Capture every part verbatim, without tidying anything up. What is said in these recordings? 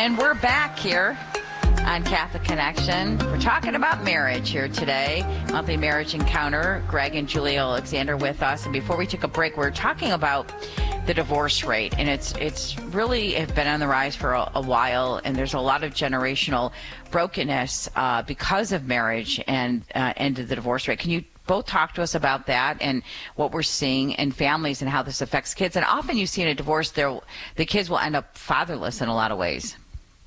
And we're back here on Catholic Connection. We're talking about marriage here today. Monthly Marriage Encounter. Greg and Julie Alexander with us. And before we took a break, we we're talking about the divorce rate. And it's it's really been on the rise for a, a while. And there's a lot of generational brokenness uh, because of marriage and, uh, and the divorce rate. Can you both talk to us about that and what we're seeing in families and how this affects kids? And often you see in a divorce, the kids will end up fatherless in a lot of ways.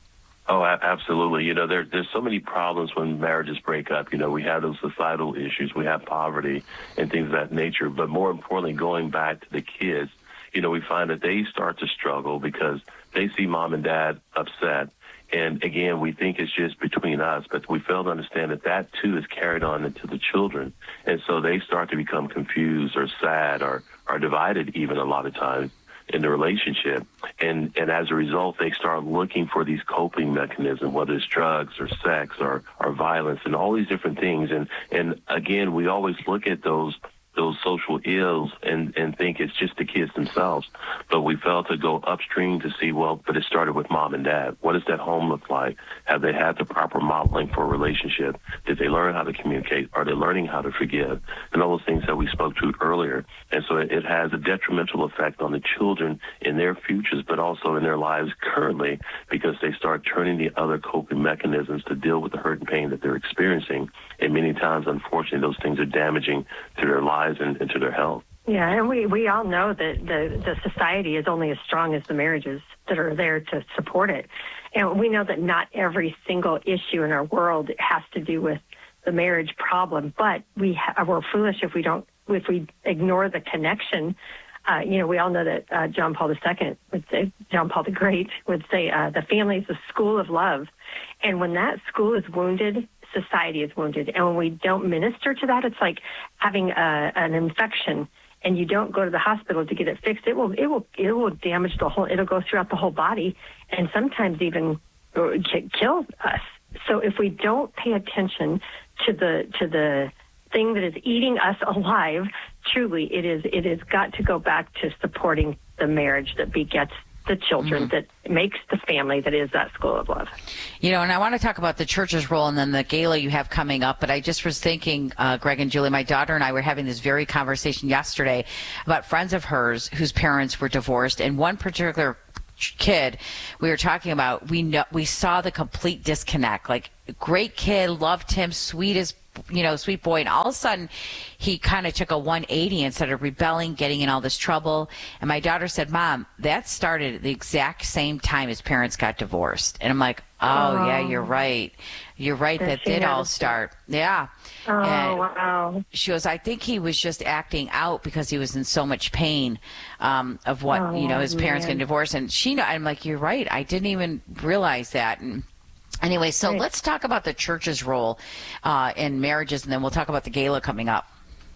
Oh, absolutely. You know, there, there's so many problems when marriages break up. You know, we have those societal issues, we have poverty and things of that nature. But more importantly, going back to the kids, you know, we find that they start to struggle because they see mom and dad upset. And again, we think it's just between us, but we fail to understand that that too is carried on into the children. And so they start to become confused or sad or, or divided even a lot of times in the relationship. And, and as a result, they start looking for these coping mechanisms, whether it's drugs or sex or, or violence and all these different things. And, and again, we always look at those those social ills and, and think it's just the kids themselves. But we fail to go upstream to see, well, but it started with mom and dad. What does that home look like? Have they had the proper modeling for a relationship? Did they learn how to communicate? Are they learning how to forgive? And all those things that we spoke to earlier. And so it, it has a detrimental effect on the children in their futures, but also in their lives currently, because they start turning to other coping mechanisms to deal with the hurt and pain that they're experiencing. And many times, unfortunately, those things are damaging to their lives and, and to their health. Yeah, and we, we all know that the, the society is only as strong as the marriages that are there to support it. And we know that not every single issue in our world has to do with the marriage problem, but we ha- we're foolish if we don't, if we ignore the connection. Uh, you know, we all know that uh, John Paul the Second would say, John Paul the Great would say, uh, the family is a school of love. And when that school is wounded, society is wounded. And when we don't minister to that, it's like having a, an infection and you don't go to the hospital to get it fixed. It will, it will, it will damage the whole, it'll go throughout the whole body and sometimes even kill us. So if we don't pay attention to the, to the thing that is eating us alive, truly it is, it has got to go back to supporting the marriage that begets the children, mm-hmm. that makes the family that is that school of love. You know, and I want to talk about the church's role and then the gala you have coming up, but I just was thinking, uh, Greg and Julie, my daughter and I were having this very conversation yesterday about friends of hers whose parents were divorced, and one particular kid we were talking about, we know, we saw the complete disconnect. Like, great kid, loved him, sweet as you know, sweet boy. And all of a sudden, he kind of took a one eighty and started rebelling, getting in all this trouble. And my daughter said, Mom, that started at the exact same time his parents got divorced. And I'm like, oh, oh. yeah, you're right. You're right. That did all start. Yeah. Oh, and wow. She goes, I think he was just acting out because he was in so much pain um, of what, oh, you know, his parents man. getting divorced. And she, know, I'm like, you're right. I didn't even realize that. And anyway, so right. let's talk about the church's role uh, in marriages, and then we'll talk about the gala coming up.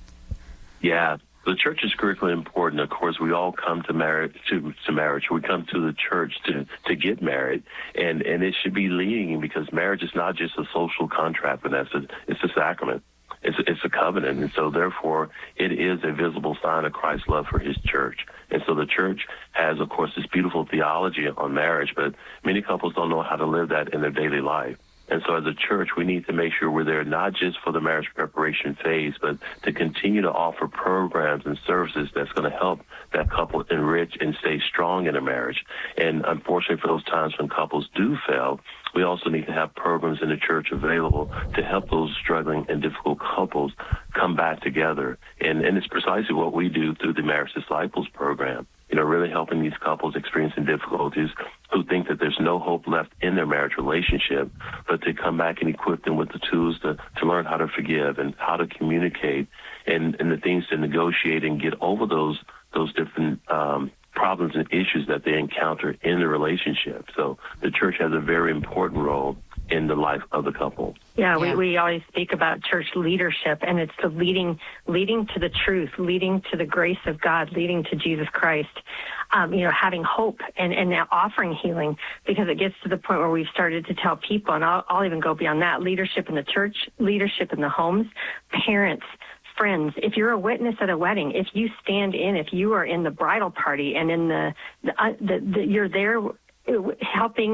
Yeah, the church is critically important. Of course, we all come to marriage. To, to marriage, we come to the church to to get married, and and it should be leading, because marriage is not just a social contract, Vanessa. It's a sacrament. It's a, it's a covenant, and so therefore it is a visible sign of Christ's love for his church. And so the church has, of course, this beautiful theology on marriage, but many couples don't know how to live that in their daily life. And so as a church, we need to make sure we're there not just for the marriage preparation phase, but to continue to offer programs and services that's going to help that couple enrich and stay strong in a marriage. And unfortunately, for those times when couples do fail, we also need to have programs in the church available to help those struggling and difficult couples come back together. And, and it's precisely what we do through the Marriage Disciples program. You know, really helping these couples experiencing difficulties who think that there's no hope left in their marriage relationship, but to come back and equip them with the tools to, to learn how to forgive and how to communicate and, and the things to negotiate and get over those those different um, problems and issues that they encounter in the relationship. So the church has a very important role in the life of the couple. Yeah, yeah. We, we always speak about church leadership, and it's the leading leading to the truth, leading to the grace of God, leading to Jesus Christ, um, you know, having hope and, and now offering healing, because it gets to the point where we've started to tell people, and I'll, I'll even go beyond that, leadership in the church, leadership in the homes, parents, friends. If you're a witness at a wedding, if you stand in, if you are in the bridal party and in the, the, uh, the, the you're there helping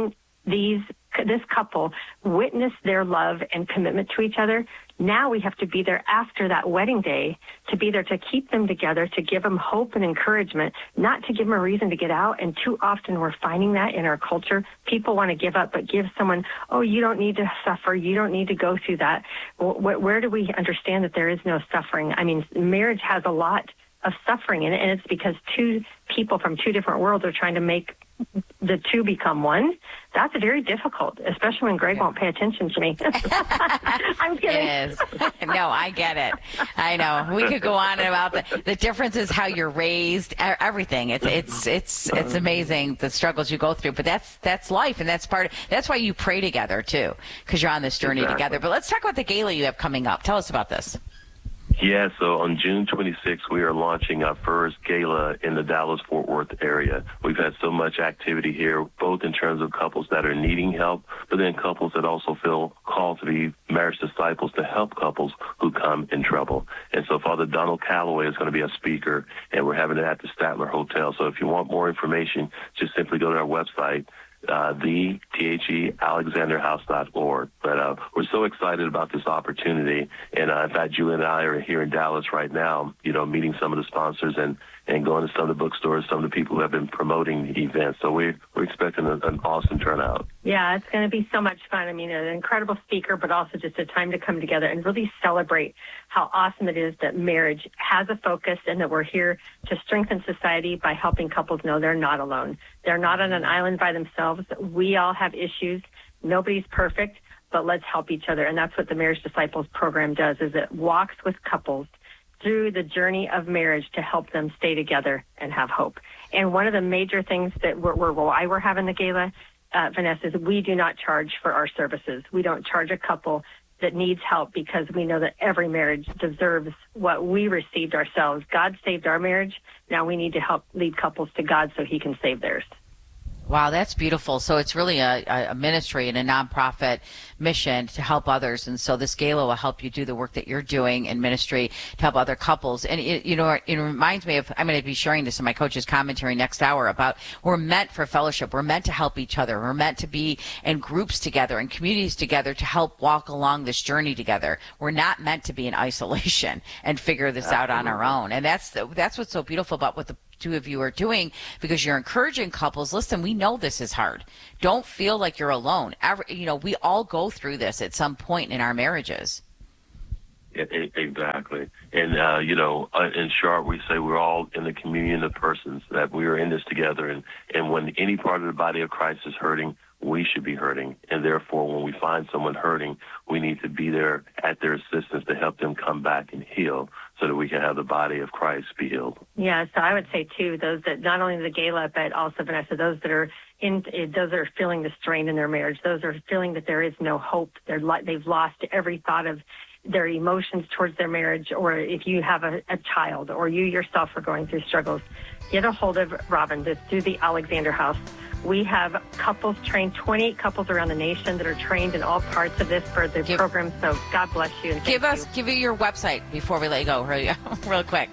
these this couple witnessed their love and commitment to each other. Now we have to be there after that wedding day, to be there to keep them together, to give them hope and encouragement, not to give them a reason to get out. And too often we're finding that in our culture. People want to give up, but give someone, oh, you don't need to suffer. You don't need to go through that. Where, where do we understand that there is no suffering? I mean, marriage has a lot of suffering in it, and it's because two people from two different worlds are trying to make the two become one. That's very difficult, especially when Greg yeah. won't pay attention to me. I'm kidding. It is. No, I get it. I know. We could go on about the, the differences, how you're raised, everything. It's it's it's it's amazing the struggles you go through, but that's that's life, and that's part of, that's why you pray together too, because you're on this journey exactly. together. But let's talk about the gala you have coming up. Tell us about this. Yeah, so on June twenty-sixth, we are launching our first gala in the Dallas-Fort Worth area. We've had so much activity here, both in terms of couples that are needing help, but then couples that also feel called to be marriage disciples to help couples who come in trouble. And so Father Donald Calloway is going to be a speaker, and we're having it at the Statler Hotel. So if you want more information, just simply go to our website, Uh, the T H E Alexander House dot org. But uh, we're so excited about this opportunity. And uh, in fact, Julie and I are here in Dallas right now, you know, meeting some of the sponsors and, and going to some of the bookstores, some of the people who have been promoting the event. So we're, we're expecting a, an awesome turnout. Yeah, it's going to be so much fun. I mean, an incredible speaker, but also just a time to come together and really celebrate how awesome it is that marriage has a focus and that we're here to strengthen society by helping couples know they're not alone. They're not on an island by themselves. We all have issues. Nobody's perfect, but let's help each other. And that's what the Marriage Disciples program does, is it walks with couples through the journey of marriage to help them stay together and have hope. And one of the major things that we're, we're why we're having the gala, uh, Vanessa, is we do not charge for our services. We don't charge a couple that needs help because we know that every marriage deserves what we received ourselves. God saved our marriage. Now we need to help lead couples to God so he can save theirs. Wow, that's beautiful. So it's really a, a ministry and a nonprofit mission to help others. And so this gala will help you do the work that you're doing in ministry to help other couples. And, it, you know, it reminds me of, I'm going to be sharing this in my coach's commentary next hour about we're meant for fellowship. We're meant to help each other. We're meant to be in groups together and communities together to help walk along this journey together. We're not meant to be in isolation and figure this Absolutely. out on our own. And that's the, that's what's so beautiful about what the two of you are doing, because you're encouraging couples. Listen, we know this is hard. Don't feel like you're alone. Every, you know, we all go through this at some point in our marriages. Yeah, exactly. And, uh, you know, in short, we say we're all in the communion of persons, that we are in this together. And, and when any part of the body of Christ is hurting, we should be hurting. And therefore, when we find someone hurting, we need to be there at their assistance to help them come back and heal so that we can have the body of Christ be healed. Yeah, so I would say, too, those that not only the gala, but also, Vanessa, those that are in, those that are feeling the strain in their marriage, those are feeling that there is no hope. They're they've lost every thought of their emotions towards their marriage, or if you have a, a child or you yourself are going through struggles, get a hold of Robin. This through the Alexander House. We have couples trained, twenty-eight couples around the nation that are trained in all parts of this for the give, program. So God bless you. And give us, you. give you your website before we let you go, real, real quick.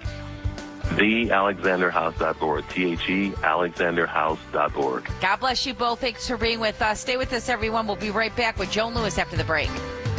the alexander house dot org, T H E Alexander House dot org. God bless you both. Thanks for being with us. Stay with us, everyone. We'll be right back with Joan Lewis after the break.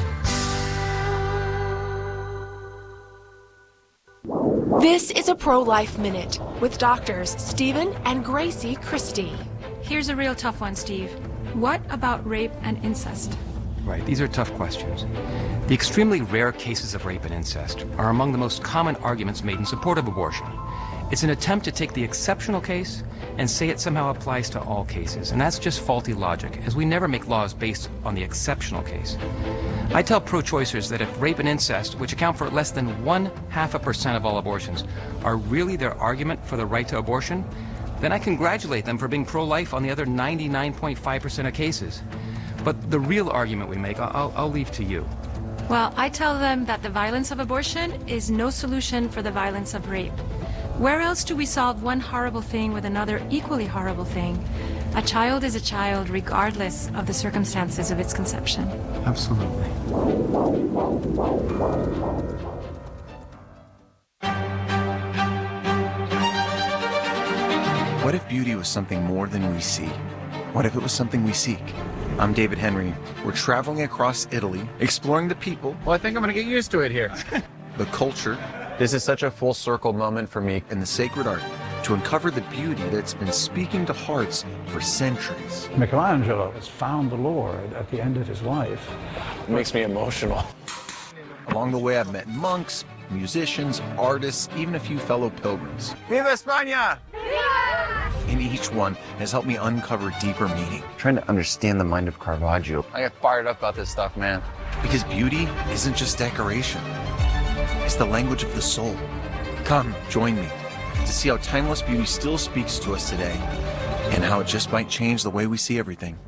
This is a Pro-Life Minute with doctors Stephen and Gracie Christie. Here's a real tough one, Steve. What about rape and incest? Right, these are tough questions. The extremely rare cases of rape and incest are among the most common arguments made in support of abortion. It's an attempt to take the exceptional case and say it somehow applies to all cases, and that's just faulty logic, as we never make laws based on the exceptional case. I tell pro-choicers that if rape and incest, which account for less than one half a percent of all abortions, are really their argument for the right to abortion, then I congratulate them for being pro-life on the other ninety-nine point five percent of cases. But the real argument we make, I'll, I'll leave to you. Well, I tell them that the violence of abortion is no solution for the violence of rape. Where else do we solve one horrible thing with another equally horrible thing? A child is a child regardless of the circumstances of its conception. Absolutely. What if beauty was something more than we see? What if it was something we seek? I'm David Henry. We're traveling across Italy, exploring the people. Well, I think I'm going to get used to it here. The culture. This is such a full circle moment for me. And the sacred art to uncover the beauty that's been speaking to hearts for centuries. Michelangelo has found the Lord at the end of his life. It makes me emotional. Along the way, I've met monks, musicians, artists, even a few fellow pilgrims. Viva España! And each one has helped me uncover deeper meaning. Trying to understand the mind of Caravaggio. I get fired up about this stuff, man. Because beauty isn't just decoration. It's the language of the soul. Come, join me to see how timeless beauty still speaks to us today and how it just might change the way we see everything.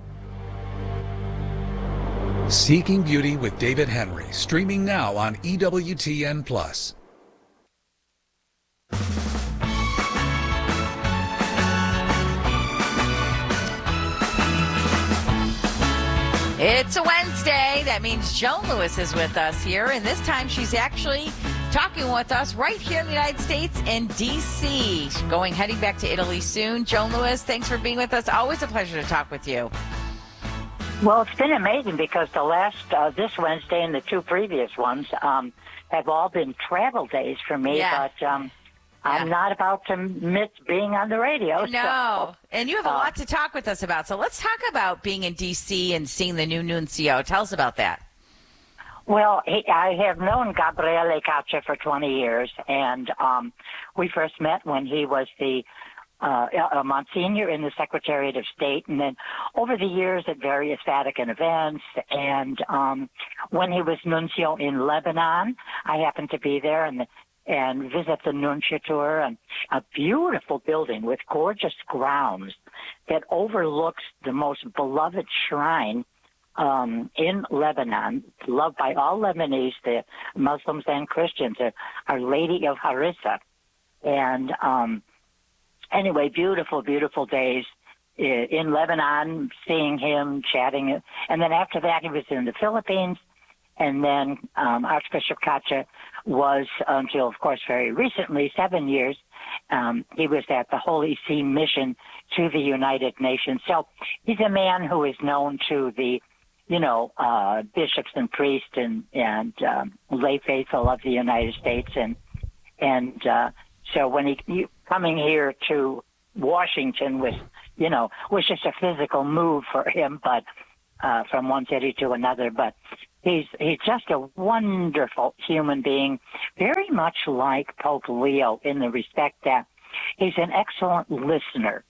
Seeking Beauty with David Henry, streaming now on E W T N plus. It's a Wednesday. That means Joan Lewis is with us here, and this time she's actually talking with us right here in the United States in D C She's going heading back to Italy soon. Joan Lewis, thanks for being with us. Always a pleasure to talk with you. Well, it's been amazing because the last, uh, this Wednesday and the two previous ones um, have all been travel days for me, yeah. but um, yeah. I'm not about to miss being on the radio. No, so, and you have a uh, lot to talk with us about. So let's talk about being in D C and seeing the new Nuncio. Tell us about that. Well, he, I have known Gabriele Caccia for twenty years, and um, we first met when he was the Uh, a Monsignor in the Secretariat of State, and then over the years at various Vatican events. And um, when he was nuncio in Lebanon, I happened to be there and and visit the nunciature, and a beautiful building with gorgeous grounds that overlooks the most beloved shrine um, in Lebanon, loved by all Lebanese, the Muslims and Christians, Our Lady of Harissa. And um Anyway, beautiful, beautiful days in Lebanon, seeing him, chatting. And then after that, he was in the Philippines. And then um, Archbishop Caccia was, until, of course, very recently, seven years, um, he was at the Holy See Mission to the United Nations. So he's a man who is known to the, you know, uh, bishops and priests and, and um, lay faithful of the United States. And, and uh, so when he... he coming here to Washington was, you know, was just a physical move for him, but uh, from one city to another. But he's he's just a wonderful human being, very much like Pope Leo in the respect that he's an excellent listener,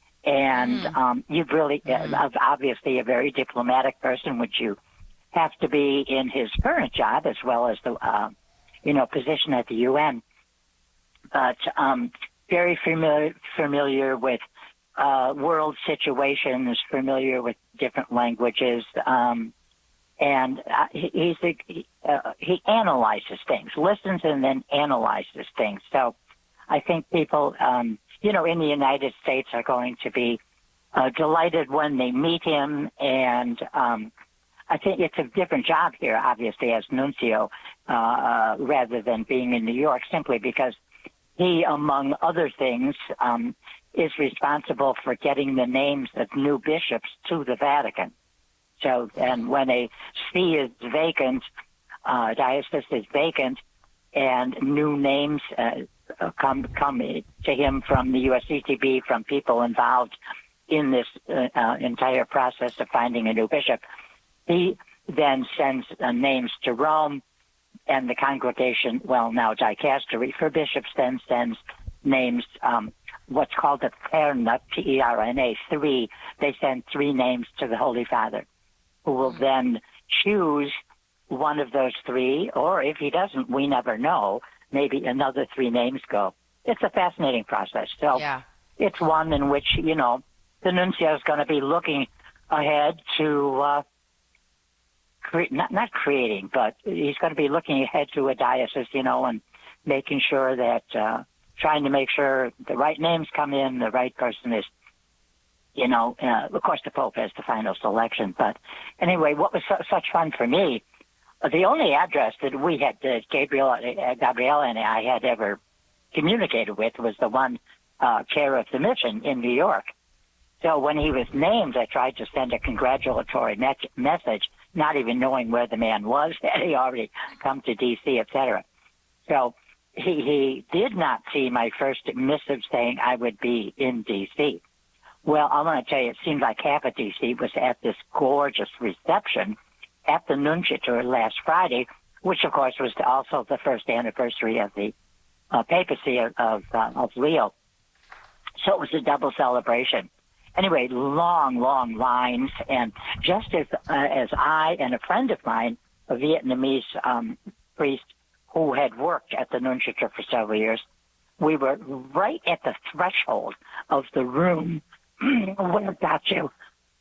and mm. um, you've really mm. uh, obviously a very diplomatic person, which you have to be in his current job as well as the uh, you know position at the U N. But um, very familiar, familiar with uh, world situations, familiar with different languages, um, and uh, he, he's a, he, uh, he analyzes things, listens and then analyzes things. So I think people, um, you know, in the United States are going to be uh, delighted when they meet him, and um, I think it's a different job here, obviously, as nuncio, uh, rather than being in New York, simply because he, among other things, um, is responsible for getting the names of new bishops to the Vatican. So, and when a see is vacant, uh, diocese is vacant, and new names uh, come come to him from the U S C T B, from people involved in this uh, uh, entire process of finding a new bishop, he then sends uh, names to Rome. And the congregation, well, now dicastery for bishops, then sends names, um, what's called a Perna, P E R N A, three. They send three names to the Holy Father, who will then choose one of those three, or if he doesn't, we never know, maybe another three names go. It's a fascinating process. So yeah. It's one in which, you know, the nuncio is going to be looking ahead to... Uh, Cre- not not creating, but he's going to be looking ahead to a diocese, you know, and making sure that, uh, trying to make sure the right names come in, the right person is, you know, uh, of course the Pope has the final selection. But anyway, what was su- such fun for me, uh, the only address that we had, uh, Gabriel, uh, Gabriella and I had ever communicated with was the one uh, care of the mission in New York. So when he was named, I tried to send a congratulatory me- message, not even knowing where the man was, that he already come to D C, et cetera. So he, he did not see my first missive saying I would be in D C. Well, I'm going to tell you, it seems like half of D C was at this gorgeous reception at the Nunciature last Friday, which, of course, was also the first anniversary of the uh, papacy of, of, uh, of Leo. So it was a double celebration. Anyway, long, long lines, and just as uh, as I and a friend of mine, a Vietnamese um, priest who had worked at the Nunciature for several years, we were right at the threshold of the room where got you,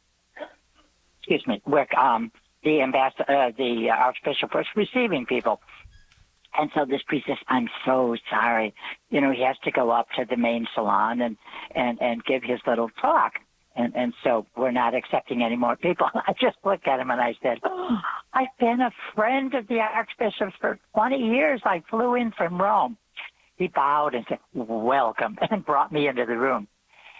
excuse me, where um, the ambassador, uh, the Archbishop was receiving people. And so this priest says, I'm so sorry. You know, he has to go up to the main salon and, and, and give his little talk. And, and so we're not accepting any more people. I just looked at him and I said, oh, I've been a friend of the Archbishop's for twenty years. I flew in from Rome. He bowed and said, welcome, and brought me into the room.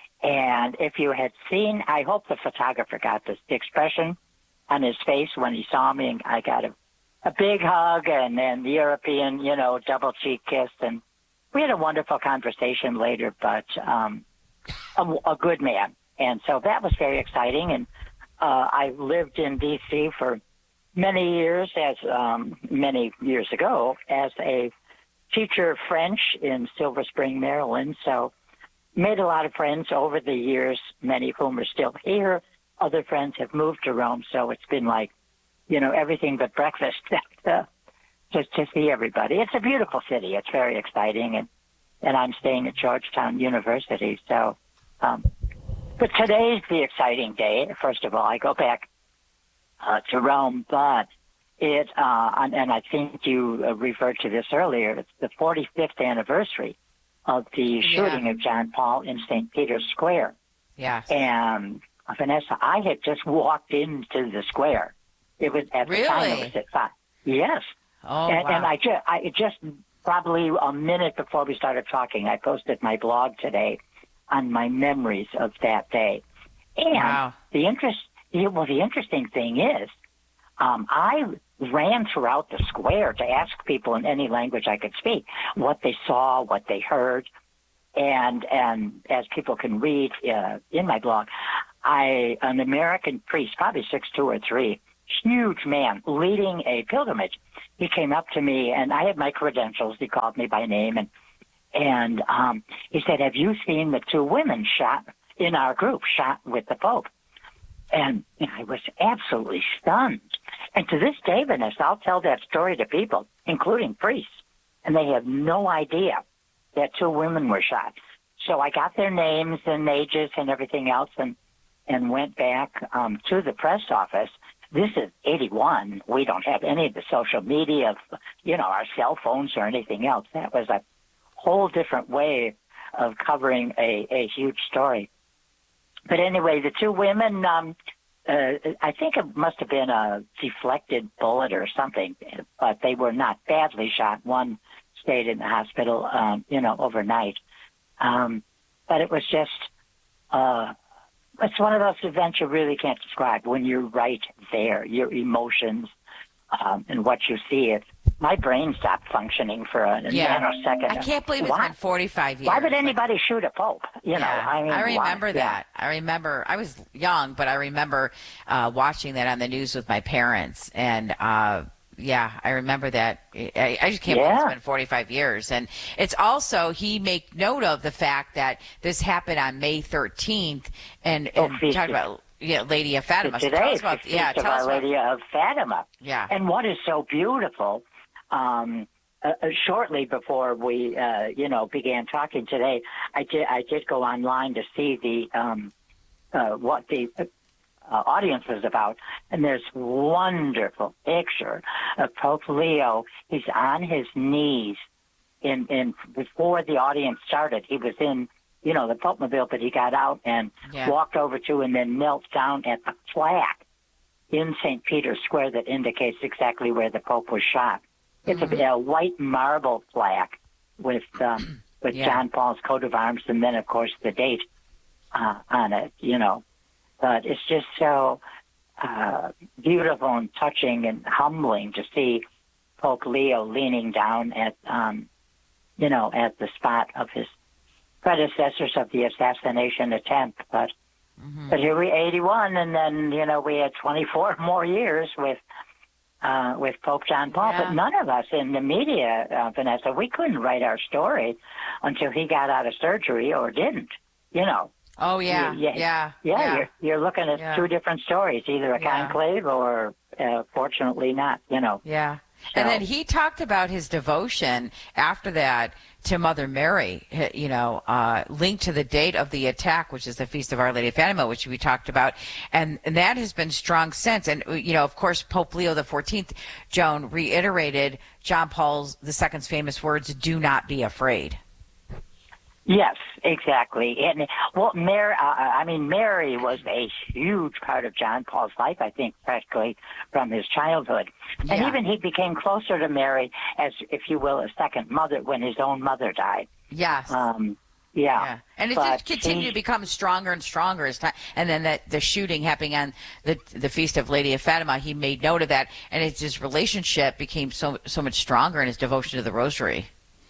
And if you had seen, I hope the photographer got this, the expression on his face when he saw me, and I got a, a big hug and then the European, you know, double cheek kiss. And we had a wonderful conversation later, but um, a, a good man. And so that was very exciting. And uh, I lived in D C for many years, as um, many years ago, as a teacher of French in Silver Spring, Maryland. So made a lot of friends over the years, many of whom are still here. Other friends have moved to Rome. So it's been like, you know, everything but breakfast uh, just to see everybody. It's a beautiful city. It's very exciting. And, and I'm staying at Georgetown University. So, um, but today's the exciting day. First of all, I go back uh, to Rome, but it, uh, and, and I think you uh, referred to this earlier, it's the forty-fifth anniversary of the shooting yeah. of John Paul in Saint Peter's Square. Yeah. And uh, Vanessa, I had just walked into the square. It was at really? the time it was at five. Yes. Oh, and, wow. and I just, I just probably a minute before we started talking, I posted my blog today on my memories of that day. And wow. the interest, well, the interesting thing is, um, I ran throughout the square to ask people in any language I could speak what they saw, what they heard. And, and as people can read uh, in my blog, I, an American priest, probably six two or three, huge man leading a pilgrimage. He came up to me and I had my credentials. He called me by name and, and, um, he said, have you seen the two women shot in our group, shot with the Pope? And, and I was absolutely stunned. And to this day, Vanessa, I'll tell that story to people, including priests, and they have no idea that two women were shot. So I got their names and ages and everything else and, and went back, um, to the press office. This is eighty-one. We don't have any of the social media, of, you know, our cell phones or anything else. That was a whole different way of covering a, a huge story. But anyway, the two women, um, uh, I think it must have been a deflected bullet or something, but they were not badly shot. One stayed in the hospital, um, you know, overnight. Um, but it was just, uh, it's one of those events you really can't describe when you're right there, your emotions, um, and what you see. It, my brain stopped functioning for a yeah. nanosecond. I can't believe it's why? been forty-five years. Why would anybody shoot a pope? You yeah. know, I mean, I remember why? that. Yeah. I remember, I was young, but I remember uh, watching that on the news with my parents. And, uh, yeah, I remember that. I, I just can't yeah. believe it's been forty-five years. And it's also, he make note of the fact that this happened on May thirteenth. And, and oh, talk about, yeah, Lady of Fatima. Today, so tell us about, the yeah, feast tell of us Our Lady about, of Fatima. Yeah. And what is so beautiful, um, uh, shortly before we, uh, you know, began talking today, I did, I did go online to see the, um, uh, what the, uh, audience was about, and there's wonderful picture of Pope Leo. He's on his knees in, in before the audience started. He was in, you know, the Pope Mobile, but he got out and yeah. walked over to and then knelt down at the plaque in Saint Peter's Square that indicates exactly where the Pope was shot. It's mm-hmm. a, a white marble plaque with um, with yeah. John Paul's coat of arms, and then of course the date. uh, on it, you know. But it's just so uh, beautiful and touching and humbling to see Pope Leo leaning down at, um, you know, at the spot of his predecessors of the assassination attempt. But mm-hmm. but here we eighty-one, and then, you know, we had twenty-four more years with uh, with Pope John Paul. Yeah. But none of us in the media, uh, Vanessa, we couldn't write our story until he got out of surgery or didn't, you know. Oh, yeah, you, you, yeah, yeah. Yeah, you're, you're looking at yeah. two different stories, either a yeah. conclave or, uh, fortunately not, you know. Yeah. So, and then he talked about his devotion after that to Mother Mary, you know, uh, linked to the date of the attack, which is the Feast of Our Lady of Fatima, which we talked about. And, and that has been strong since. And, you know, of course, Pope Leo the fourteenth, Joan, reiterated John Paul the Second's famous words, "Do not be afraid." Yes, exactly. And well, Mary, uh, I mean, Mary was a huge part of John Paul's life, I think, practically from his childhood. And yeah. even he became closer to Mary as, if you will, a second mother when his own mother died. Yes. Um, yeah. yeah. And it but did continue he, to become stronger and stronger as time. And then that the shooting happening on the the Feast of Lady of Fatima, he made note of that, and it's, his relationship became so so much stronger in his devotion to the Rosary.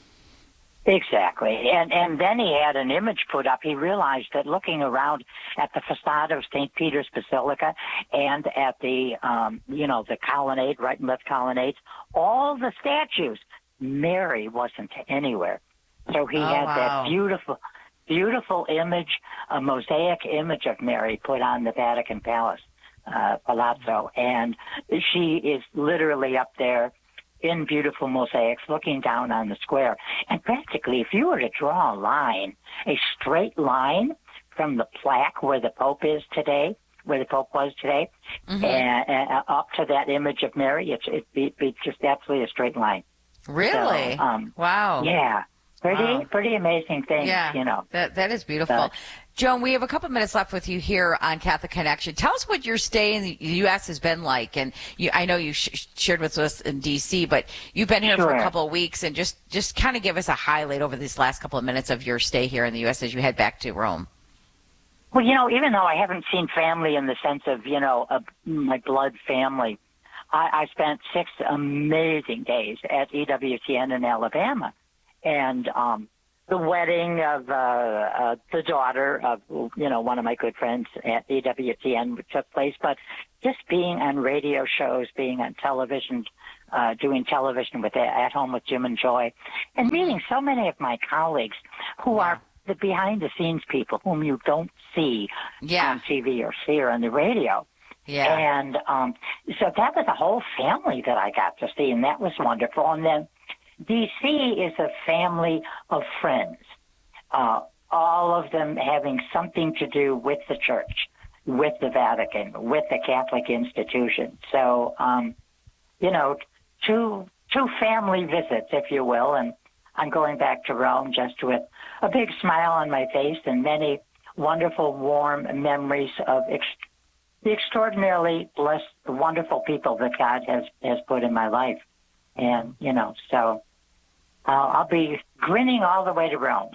Exactly. And and then he had an image put up. He realized that looking around at the facade of Saint Peter's Basilica and at the, um, you know, the colonnade, right and left colonnades, all the statues, Mary wasn't anywhere. So he oh, had wow. that beautiful, beautiful image, a mosaic image of Mary put on the Vatican Palace, uh, Palazzo. And she is literally up there in beautiful mosaics, looking down on the square. And practically, if you were to draw a line, a straight line from the plaque where the Pope is today, where the Pope was today, mm-hmm. and, and up to that image of Mary, it's, it'd be, be just absolutely a straight line. Really? So, um, wow. Yeah. Pretty, wow. pretty amazing thing, yeah, you know. That, that is beautiful. But, Joan, we have a couple minutes left with you here on Catholic Connection. Tell us what your stay in the U S has been like. And you, I know you sh- shared with us in D C, but you've been here sure. for a couple of weeks. And just, just kind of give us a highlight over these last couple of minutes of your stay here in the U S as you head back to Rome. Well, you know, even though I haven't seen family in the sense of, you know, a, my blood family, I, I spent six amazing days at E W T N in Alabama. And um, the wedding of uh, uh, the daughter of, you know, one of my good friends at E W T N took place. But just being on radio shows, being on television, uh, doing television with At Home with Jim and Joy, and meeting so many of my colleagues who are the behind-the-scenes people whom you don't see yeah. on T V or see or on the radio. Yeah. And um, so that was a whole family that I got to see, and that was wonderful. And then D C is a family of friends, uh, all of them having something to do with the church, with the Vatican, with the Catholic institution. So, um, you know, two two family visits, if you will, and I'm going back to Rome just with a big smile on my face and many wonderful, warm memories of ex- the extraordinarily blessed, wonderful people that God has, has put in my life. And, you know, so uh, I'll be grinning all the way to Rome.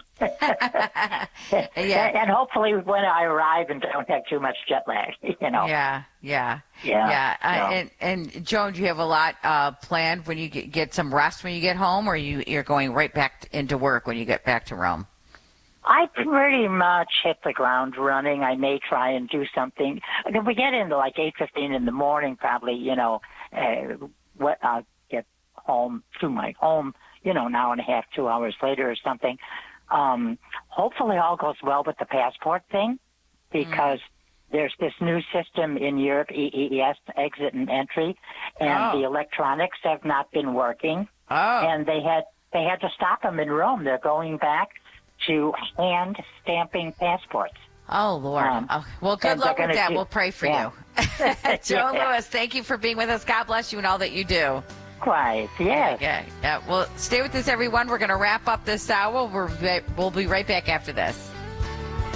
yeah. And hopefully when I arrive and don't have too much jet lag, you know. Yeah, yeah, yeah. yeah. Uh, so. and, and Joan, do you have a lot uh, planned when you get, get some rest when you get home, or you, you're going right back into work when you get back to Rome? I pretty much hit the ground running. I may try and do something. If we get into like eight fifteen in the morning, probably, you know, uh, what I'll get home to my home, you know, an hour and a half, two hours later or something. Um, hopefully all goes well with the passport thing, because mm. there's this new system in Europe, E E S, exit and entry, and oh. the electronics have not been working. Oh. And they had they had to stop them in Rome. They're going back to hand stamping passports. Oh, Lord. Um, oh, well, good luck with that. Do, we'll pray for yeah. you. Joan yeah. Lewis, thank you for being with us. God bless you and all that you do. Quite, yes. Okay. Yeah, well, stay with us, everyone. We're going to wrap up this hour. We're, we'll be right back after this.